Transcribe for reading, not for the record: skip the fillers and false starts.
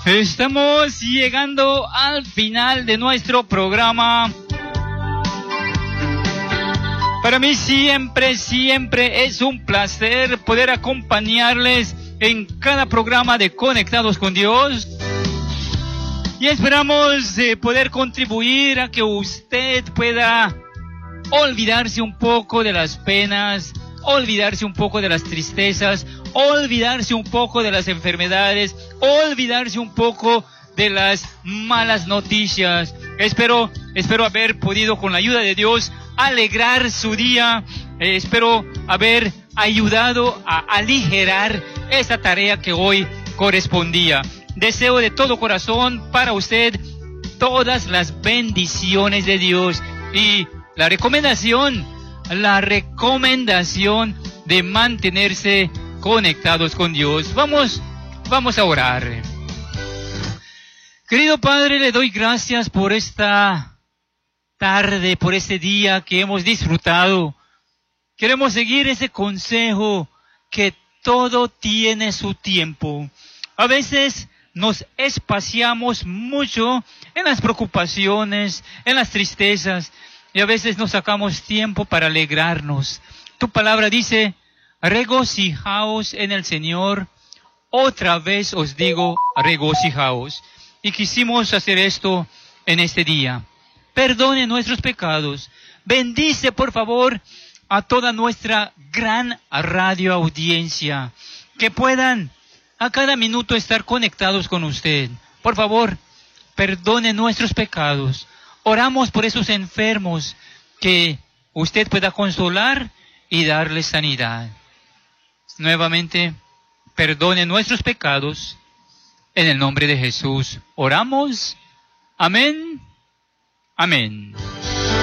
Estamos llegando al final de nuestro programa. Para mí siempre es un placer poder acompañarles en cada programa de Conectados con Dios. Y esperamos poder contribuir a que usted pueda olvidarse un poco de las penas, olvidarse un poco de las tristezas, olvidarse un poco de las enfermedades, olvidarse un poco de las malas noticias. Espero haber podido, con la ayuda de Dios, alegrar su día. Espero haber ayudado a aligerar esta tarea que hoy correspondía. Deseo de todo corazón para usted todas las bendiciones de Dios y la recomendación de mantenerse conectados con Dios. Vamos a orar. Querido Padre, le doy gracias por esta tarde, por este día que hemos disfrutado. Queremos seguir ese consejo que todo tiene su tiempo. A veces nos espaciamos mucho en las preocupaciones, en las tristezas, y a veces no sacamos tiempo para alegrarnos. Tu palabra dice: regocijaos en el Señor. Otra vez os digo, regocijaos. Y quisimos hacer esto en este día. Perdone nuestros pecados. Bendice, por favor, a toda nuestra gran radio audiencia, que puedan a cada minuto estar conectados con usted. Por favor, perdone nuestros pecados. Oramos por esos enfermos, que usted pueda consolar y darles sanidad. Nuevamente, perdone nuestros pecados. En el nombre de Jesús oramos. Amén. Amén.